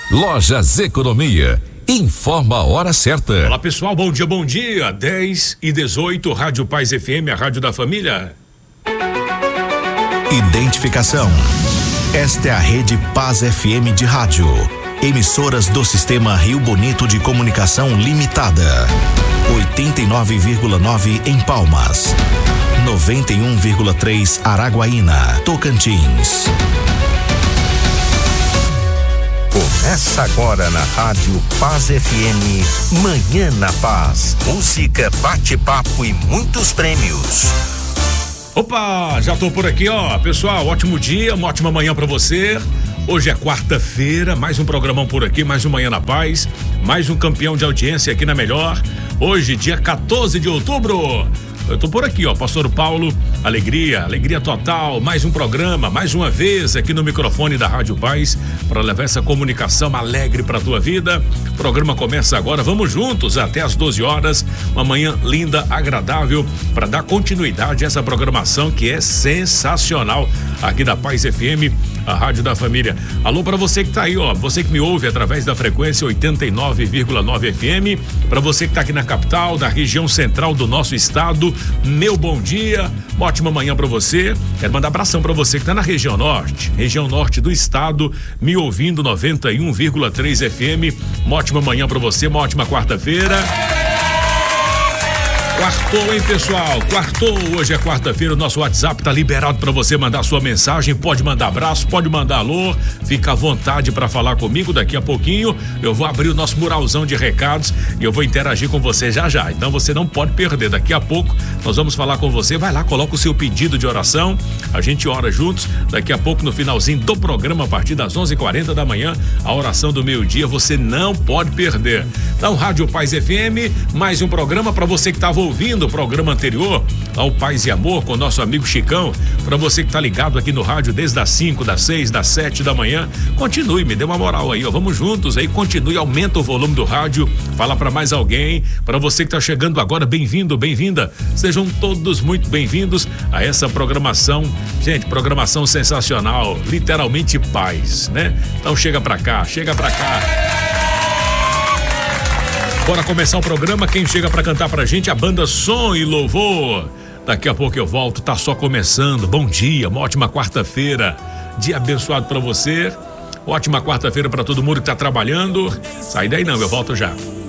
Lojas Economia. Informa a hora certa. Olá pessoal, bom dia, 10h18, Rádio Paz FM, a rádio da família. Identificação. Esta é a Rede Paz FM de rádio. Emissoras do Sistema Rio Bonito de Comunicação Limitada. 89,9 em Palmas. 91,3 Araguaína, Tocantins. Começa agora na Rádio Paz FM, Manhã na Paz. Música, bate-papo e muitos prêmios. Opa, já tô por aqui, ó. Pessoal, ótimo dia, uma ótima manhã pra você. Hoje é quarta-feira, mais um programão por aqui, mais um Manhã na Paz, mais um campeão de audiência aqui na Melhor. Hoje, dia 14 de outubro. Eu tô por aqui, ó, Pastor Paulo, alegria total, mais um programa, mais uma vez aqui no microfone da Rádio Paz, para levar essa comunicação alegre pra tua vida. O programa começa agora, vamos juntos até às 12 horas, uma manhã linda, agradável, para dar continuidade a essa programação que é sensacional aqui da Paz FM, a rádio da família. Alô para você que tá aí, ó, você que me ouve através da frequência 89,9 FM, para você que tá aqui na capital, da região central do nosso estado, meu bom dia, uma ótima manhã para você. Quero mandar abração para você que tá na região norte do estado, me ouvindo 91,3 FM. Uma ótima manhã para você, uma ótima quarta-feira. Quartou, hein, pessoal? Quartou. Hoje é quarta-feira, o nosso WhatsApp tá liberado para você mandar sua mensagem, pode mandar abraço, pode mandar alô, fica à vontade para falar comigo. Daqui a pouquinho eu vou abrir o nosso muralzão de recados e eu vou interagir com você já, então você não pode perder. Daqui a pouco nós vamos falar com você, vai lá, coloca o seu pedido de oração, a gente ora juntos. Daqui a pouco no finalzinho do programa, a partir das 11h40 da manhã, a oração do meio-dia, você não pode perder. Então, Rádio Paz FM, mais um programa para você que estava ouvindo o programa anterior, ao Paz e Amor com o nosso amigo Chicão. Para você que tá ligado aqui no rádio desde as 5, das 6, das 7 da manhã, continue, me dê uma moral aí, ó, vamos juntos aí, continue, aumenta o volume do rádio, fala para mais alguém. Para você que tá chegando agora, bem-vindo, bem-vinda, sejam todos muito bem-vindos a essa programação, gente, programação sensacional, literalmente paz, né? Então chega pra cá. Bora começar o programa. Quem chega pra cantar pra gente, a banda Som e Louvor. Daqui a pouco eu volto, tá só começando. Bom dia, uma ótima quarta-feira, dia abençoado pra você. Ótima quarta-feira pra todo mundo que tá trabalhando. Sai daí não, eu volto já.